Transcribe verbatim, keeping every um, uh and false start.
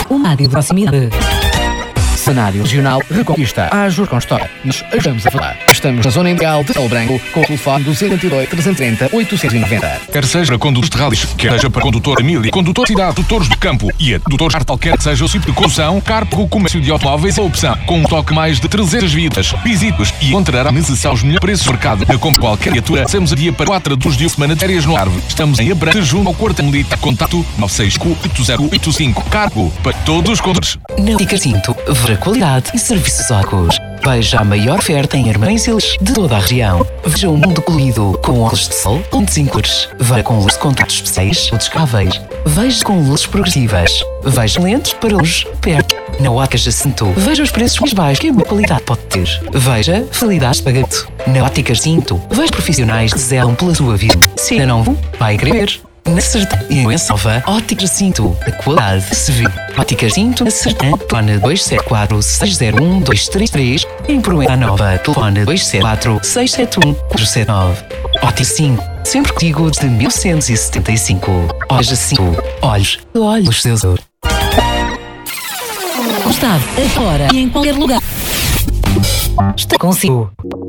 uma área de proximidade. Cenário Regional Reconquista. A Ajur Constrói. Nos ajudamos a falar. Estamos na Zona Industrial de Castelo Branco com o telefone duzentos e oitenta e dois, trezentos e trinta, oitocentos e noventa. Quer seja para condutores de rallies, quer seja para condutor de família, condutor de cidade, condutores de campo e adutores de qualquer que seja o tipo de condução, Carpo Comércio de Automóveis é a opção. Com um toque mais de trezentas vidas. Visite-os e encontrará necessários melhores preços de mercado. Na compra qualquer viatura, temos a dia para quatro dos dias de semana de férias no Arve. Estamos em Abrantes, junto ao quarto militar. Contato nove seis oito zero oito cinco. Carpo para todos os condutores. Náutica Cinto, ver a qualidade e serviços óculos. Veja a maior oferta em armazelos de toda a região. Veja um mundo colorido com óculos de sol, lentes em cores. Veja com luzes de contato especiais ou descáveis. Veja com luzes progressivas. Veja lentes para luz perto. Na Ótica Jacinto, veja os preços mais baixos que a boa qualidade pode ter. Veja facilidades de pagamento. Na Ótica Jacinto, veja profissionais que zelam pela sua vida. Se ainda não vai querer. Na Sertã e em Salva, Ótica Jacinto, a qualidade se vê. Ótica Jacinto, na Sertã, telefone dois sete quatro, seis zero um, dois três três. Em Proença Nova, telefone dois sete quatro, seis sete um, quatro sete nove. Ótica Jacinto, sempre contigo desde mil novecentos e setenta e cinco. Ótica Jacinto, olhos, olhos seus olhos. Gustavo, agora e em qualquer lugar. Está consigo.